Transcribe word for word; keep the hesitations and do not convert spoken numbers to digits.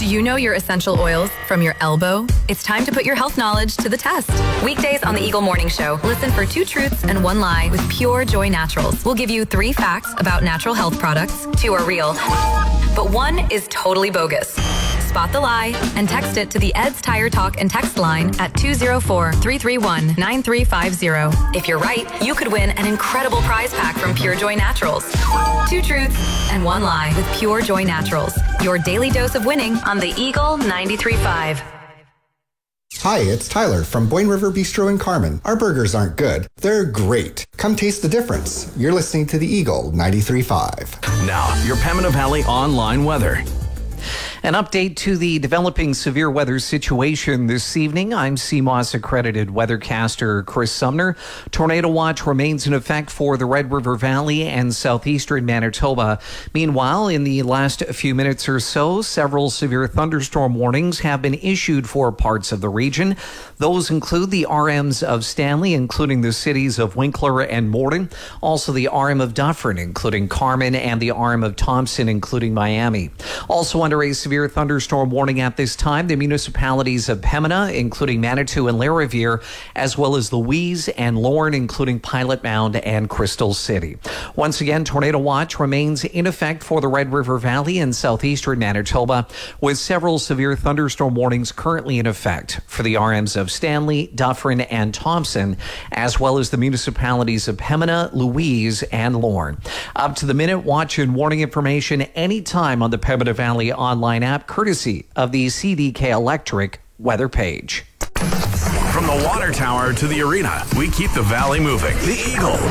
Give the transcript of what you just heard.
Do you know your essential oils from your elbow? It's time to put your health knowledge to the test. Weekdays on the Eagle Morning Show, listen for two truths and one lie with Pure Joy Naturals. We'll give you three facts about natural health products. Two are real, but one is totally bogus. Spot the lie and text it to the Ed's Tire Talk and text line at two oh four, three three one, nine three five zero. If you're right, you could win an incredible prize pack from Pure Joy Naturals. Two truths and one lie with Pure Joy Naturals. Your daily dose of winning on the Eagle ninety-three point five. Hi, it's Tyler from Boyne River Bistro in Carmen. Our burgers aren't good. They're great. Come taste the difference. You're listening to the Eagle ninety-three point five. Now, your Pembina Valley online weather. An update to the developing severe weather situation this evening. I'm C M O S accredited weathercaster Chris Sumner. Tornado watch remains in effect for the Red River Valley and southeastern Manitoba. Meanwhile, in the last few minutes or so, several severe thunderstorm warnings have been issued for parts of the region. Those include the R Ms of Stanley, including the cities of Winkler and Morden. Also the R M of Dufferin, including Carmen, and the R M of Thompson, including Miami. Also under a severe thunderstorm warning at this time, the municipalities of Pembina, including Manitou and Lariviere, as well as Louise and Lorne, including Pilot Mound and Crystal City. Once again, tornado watch remains in effect for the Red River Valley and southeastern Manitoba, with several severe thunderstorm warnings currently in effect for the R Ms of Stanley, Dufferin, and Thompson, as well as the municipalities of Pembina, Louise, and Lorne. Up to the minute watch and warning information anytime on the Pembina Valley online app, courtesy of the C D K Electric weather page. From the water tower to the arena, we keep the valley moving. The Eagle